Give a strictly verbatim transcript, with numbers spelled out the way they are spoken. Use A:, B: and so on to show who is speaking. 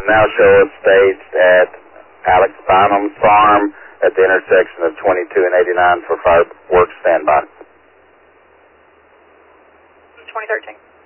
A: now show us staged at Alex Bynum's farm at the intersection of twenty-two and eighty-nine for fireworks standby.
B: twenty thirteen.